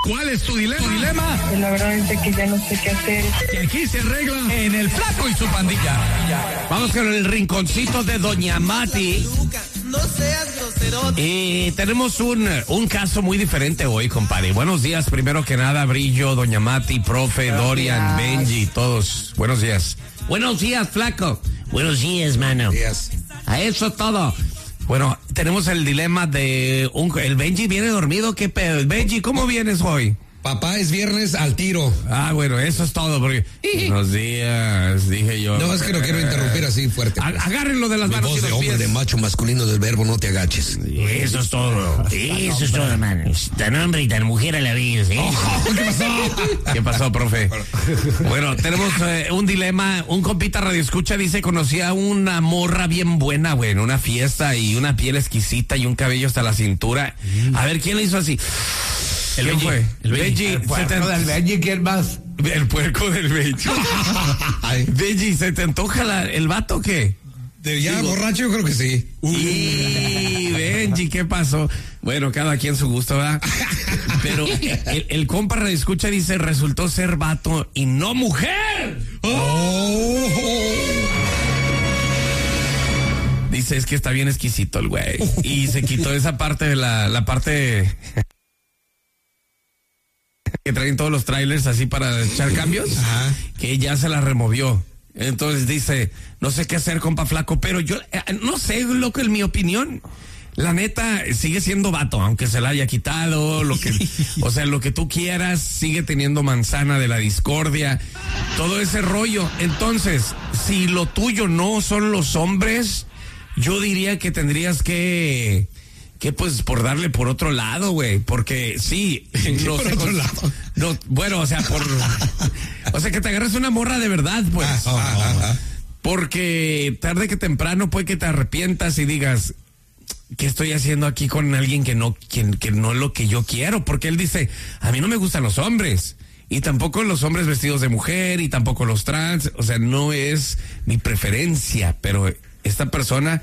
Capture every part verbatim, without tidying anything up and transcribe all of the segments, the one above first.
¿Cuál es tu dilema? ¿Tu dilema? Pues la verdad es que ya no sé qué hacer. Que aquí se arregla en El Flaco y su pandilla. Vamos con el rinconcito de Doña Mati. No seas grosero. Y tenemos un, un caso muy diferente hoy, compadre. Buenos días, primero que nada, Brillo, Doña Mati, profe, Dorian, Benji, todos. Buenos días. Buenos días, Flaco. Buenos días, mano. Días. A eso todo. Bueno, tenemos el dilema de un, el Benji viene dormido, ¿qué pedo? Benji, ¿cómo vienes hoy? Papá, es viernes al tiro. Ah, bueno, eso es todo, porque buenos días, dije yo. No, es que no quiero interrumpir así fuerte. Pues. Agárrenlo de las Mi manos voz y de los hombre, pies. de macho masculino del verbo, no te agaches. Eso es todo. Eso es todo, hermano. Tan hombre y tan mujer a la vez, ¿eh? Oh, ¿qué pasó? ¿Qué pasó, profe? Bueno, tenemos eh, un dilema. Un compita radioescucha dice, conocí a una morra bien buena, güey, en una fiesta y una piel exquisita y un cabello hasta la cintura. A ver, ¿quién le hizo así? El Benji. Fue? El Benji. El puerco del Benji, ¿quién más? El puerco del Benji. Benji, ¿se te antoja la, el vato o qué? De ya Digo, borracho, yo creo que sí. Y Benji, ¿qué pasó? Bueno, cada quien su gusto, ¿verdad? Pero el, el compa radioescucha dice, resultó ser vato y no mujer. ¡Oh! Dice, es que está bien exquisito el güey. Y se quitó esa parte de la, la parte que traen todos los trailers así para echar cambios. Ajá. Que ya se la removió. Entonces dice, no sé qué hacer, compa Flaco, pero yo, eh, no sé, loco, en mi opinión, la neta, sigue siendo vato, aunque se la haya quitado, lo que, o sea, lo que tú quieras, sigue teniendo manzana de la discordia, todo ese rollo. Entonces, si lo tuyo no son los hombres, yo diría que tendrías que... que pues por darle por otro lado, güey, porque sí, no por sé, otro con, lado. No, bueno, o sea, por o sea, que te agarres una morra de verdad, pues. Ah, ah, ah, porque tarde que temprano puede que te arrepientas y digas, ¿qué estoy haciendo aquí con alguien que no que, que no es lo que yo quiero? Porque él dice, a mí no me gustan los hombres. Y tampoco los hombres vestidos de mujer y tampoco los trans, o sea, no es mi preferencia, pero esta persona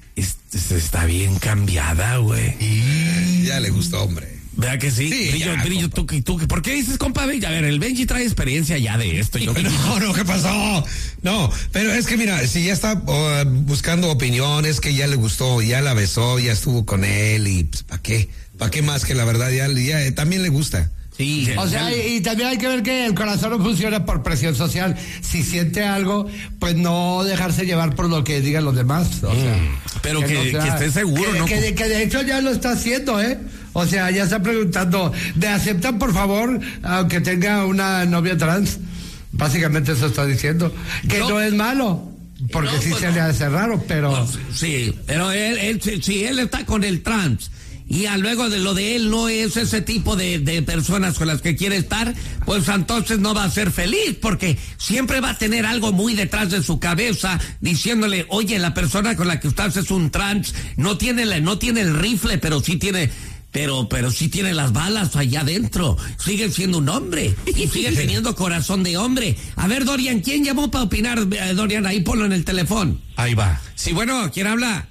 está bien cambiada, güey. Ya le gustó, hombre. ¿Verdad que sí? Sí, Brillo, ya, Brillo, tú, tú, ¿por qué dices, compa Benji? A ver, el Benji trae experiencia ya de esto. Yo no, no, ¿qué pasó? No, pero es que mira, si ya está uh, buscando opiniones, que ya le gustó, ya la besó, ya estuvo con él y pues, ¿para qué? ¿Para qué más que la verdad? Ya, ya eh, también le gusta. Sí, o sea, y, y también hay que ver que el corazón no funciona por presión social. Si siente algo, pues no dejarse llevar por lo que digan los demás. O sea, mm, pero que, que, sea, que esté seguro, que, ¿no? Que, que de hecho ya lo está haciendo, ¿eh? O sea, ya está preguntando, ¿de aceptan por favor aunque tenga una novia trans? Básicamente eso está diciendo. Que no, no es malo. Porque no, sí pues, se le hace raro, pero... No, sí, pero él, él, si, si él está con el trans... y a luego de lo de él no es ese tipo de, de personas con las que quiere estar, pues entonces no va a ser feliz, porque siempre va a tener algo muy detrás de su cabeza diciéndole, oye, la persona con la que estás es un trans, no tiene la, no tiene el rifle, pero sí tiene, pero, pero sí tiene las balas allá adentro, sigue siendo un hombre, y sigue teniendo corazón de hombre. A ver, Dorian, ¿quién llamó para opinar? Eh, Dorian, ahí ponlo en el teléfono. Ahí va. Sí, bueno, ¿quién habla?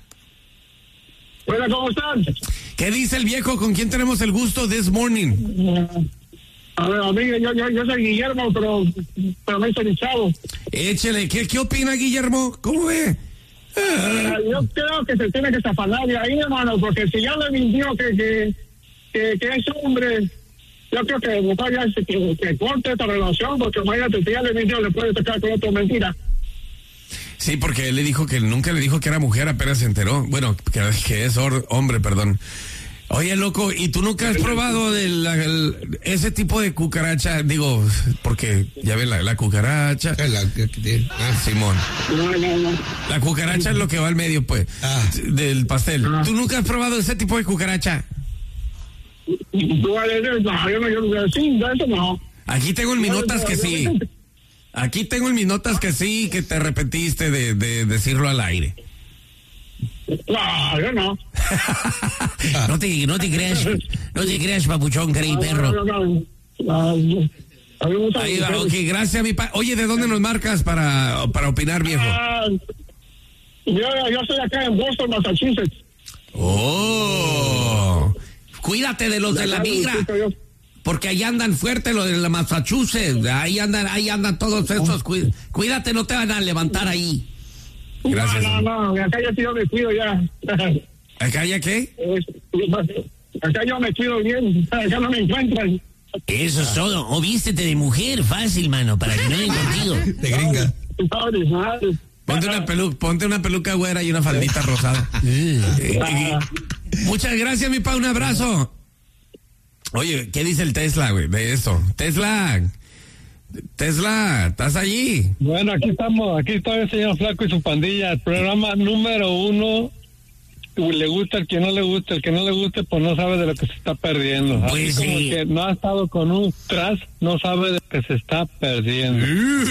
Hola, ¿cómo están? ¿Qué dice el viejo? ¿Con quién tenemos el gusto this morning? Uh, a ver, amigo, yo, yo, yo soy Guillermo, pero, pero me soy Chavo. Échele, ¿qué, qué opina Guillermo? ¿Cómo ve? Uh, yo creo que se tiene que zafanar de ahí, hermano, porque si ya le mintió que, que, que, que es hombre, yo creo que mejor ya que, que, que corte esta relación, porque imagínate, si ya le mintió, le puede tocar con otra mentira. Sí, porque él le dijo que nunca le dijo que era mujer, apenas se enteró. Bueno, que, que es or, hombre, perdón. Oye, loco, ¿y tú nunca has probado de la, el, ese tipo de cucaracha? Digo, porque ya ves la, la cucaracha. La, ah, Simón. No, no, no. La cucaracha es lo que va al medio, pues, ah. del pastel. Ah. ¿Tú nunca has probado ese tipo de cucaracha? Aquí tengo en mis notas que sí. Aquí tengo en mis notas que sí, que te arrepentiste de, de decirlo al aire. No, yo no. no te, no te creas, no te creas, papuchón, creí perro. No, no, no, no. Ahí va, ok, gracias mi pa. Oye, ¿de dónde nos marcas para, para opinar, viejo? Uh, yo, yo estoy acá en Boston, Massachusetts. Oh, cuídate de los de la migra. porque ahí andan fuerte los de la Massachusetts, ahí andan, ahí andan todos esos, cuídate, no te van a levantar ahí. Gracias. No, no, no, acá yo me cuido ya. ¿Acá ya qué? Acá yo me cuido bien, acá no me encuentran. Eso es todo, o vístete de mujer, fácil, mano, para que no den contigo. De gringa. Ponte una peluca, ponte una peluca güera y una faldita rosada. eh, eh, muchas gracias, mi pa, un abrazo. Oye, ¿qué dice el Tesla, güey, de esto? Tesla, Tesla, ¿estás allí? Bueno, aquí estamos, aquí está el señor Flaco y su pandilla, el programa número uno. Le gusta el que no le gusta, el que no le guste, pues no sabe de lo que se está perdiendo. Pues Así como sí. que no ha estado con un tras, no sabe de lo que se está perdiendo.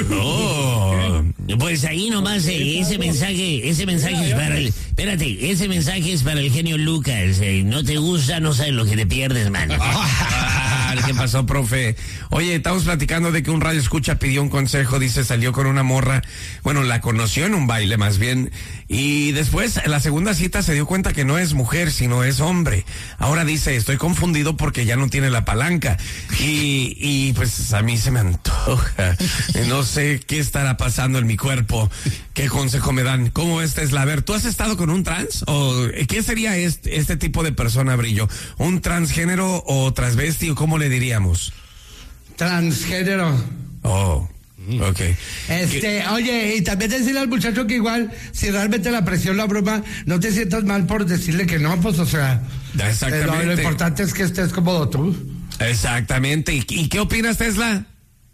Oh, pues ahí nomás eh, ese mensaje, ese mensaje es para el, espérate, ese mensaje es para el genio Lucas. Eh, no te gusta, no sabes lo que te pierdes, mano. ¿Qué pasó, profe? Oye, estamos platicando de que un radio escucha pidió un consejo, dice, salió con una morra, bueno, la conoció en un baile más bien, y después, en la segunda cita se dio cuenta que no es mujer, sino es hombre. Ahora dice, estoy confundido porque ya no tiene la palanca, y, y pues a mí se me antoja, no sé qué estará pasando en mi cuerpo, qué consejo me dan, ¿cómo esta es la? A ver, ¿tú has estado con un trans? ¿O qué sería este, este tipo de persona, Brillo? ¿Un transgénero o transvesti o cómo le diríamos? Transgénero. Oh, ok. Este, ¿Qué? oye, y también decirle al muchacho que igual, si realmente la presión, la broma, no te sientas mal por decirle que no, pues, o sea. Exactamente. Lo, lo importante es que estés cómodo tú. Exactamente. ¿Y, y qué opinas, Tesla?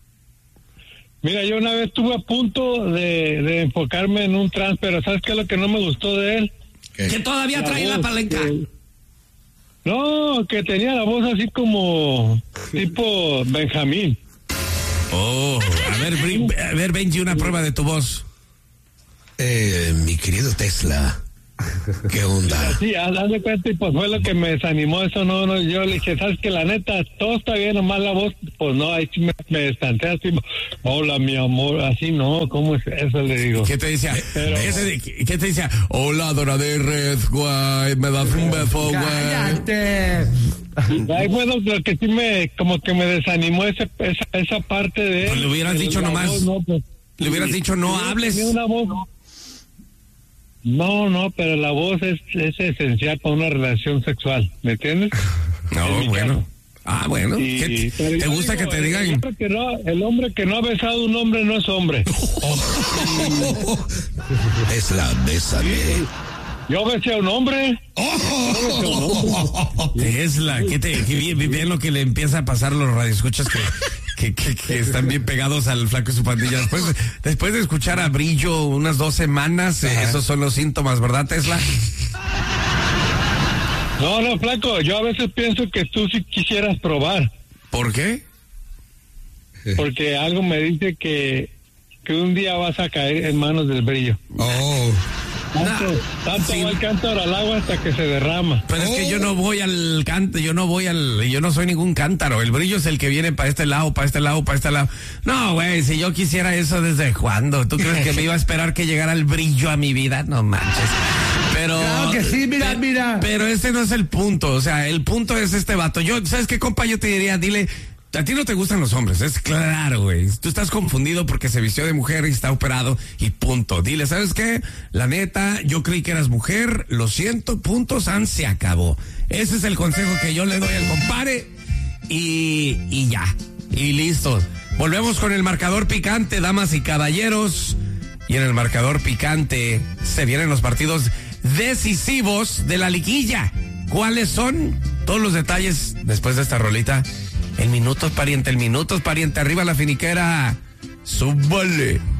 Mira, yo una vez estuve a punto de, de enfocarme en un trans, pero ¿sabes qué es lo que no me gustó de él? ¿Qué? Que todavía La trae voz, la palanca. que- No, que tenía la voz así como tipo Benjamín. Oh, a ver, Brin- a ver, Benji, una prueba de tu voz. Eh, mi querido Tesla, ¿qué onda? Sí, haz haz de cuenta y pues fue lo que me desanimó eso, no, no, yo le dije, ¿sabes que la neta, todo está bien, nomás la voz, pues no, ahí sí me, me destanté así, hola mi amor, así no, ¿cómo es eso? Le digo. ¿Qué te decía? Pero- Ese- ¿Qué te decía? Hola, Dora de Red, güey, me das un beso, güey. ¡Cállate! Ay, bueno, lo que sí me, como que me desanimó ese, esa, esa parte de él. Pues le hubieras Pero dicho la nomás, voz, no, pues, le hubieras dicho, no sí, hables. tenía una voz. No, no, pero la voz es, es esencial para una relación sexual, ¿me entiendes? En No, mi bueno. caso. Ah, bueno. Y- ¿Qué- pero ¿Te yo gusta digo, que te el digan? hombre que no, el hombre que no ha besado a un hombre no es hombre. Tesla, bésame. Yo besé a un hombre. Tesla, ¿qué te, qué bien, bien lo que le empieza a pasar a los radioescuchas que, que, que, que están bien pegados al Flaco y su pandilla. Después, después de escuchar a Brillo unas dos semanas, eh, esos son los síntomas, ¿verdad, Tesla? No, no, Flaco, yo a veces pienso que tú sí quisieras probar, ¿Por qué? porque algo me dice que, que un día vas a caer en manos del Brillo. Oh, Tanto, tanto sí. va el cántaro al agua hasta que se derrama. Pero es que yo no voy al canto, yo no voy al, yo no soy ningún cántaro. El Brillo es el que viene para este lado, para este lado, para este lado. No, güey, si yo quisiera eso, ¿desde cuándo? ¿Tú crees que me iba a esperar que llegara el Brillo a mi vida? No manches. Pero. Claro que sí, mira, pe- mira. Pero ese no es el punto. O sea, el punto es este vato. Yo, ¿sabes qué, compa? Yo te diría, dile. A ti no te gustan los hombres, es claro, güey. Tú estás confundido porque se vistió de mujer y está operado y punto. Dile, ¿sabes qué? La neta, yo creí que eras mujer, lo siento, punto, san, se acabó. Ese es el consejo que yo le doy al compadre y, y ya, y listo. Volvemos con el marcador picante, damas y caballeros. Y en el marcador picante se vienen los partidos decisivos de la liguilla. ¿Cuáles son? Todos los detalles después de esta rolita. El minutos, pariente, el minutos, pariente, arriba la finiquera. Súbale.